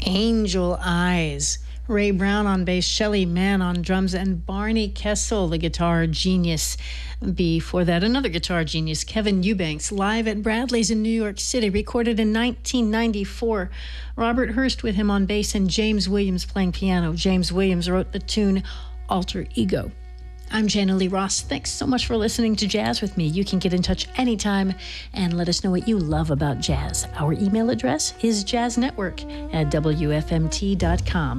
Angel Eyes. Ray Brown on bass, Shelly Mann on drums, and Barney Kessel, the guitar genius. Before that, another guitar genius, Kevin Eubanks, live at Bradley's in New York City, recorded in 1994. Robert Hurst with him on bass and James Williams playing piano. James Williams wrote the tune Alter Ego. I'm Jana Lee Ross. Thanks so much for listening to Jazz with me. You can get in touch anytime and let us know what you love about jazz. Our email address is jazznetwork@wfmt.com.